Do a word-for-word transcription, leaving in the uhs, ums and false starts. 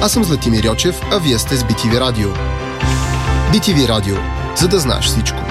Аз съм Златимир Йочев, а вие сте с Би Ти Ви Радио. Би Ти Ви Радио, за да знаеш всичко.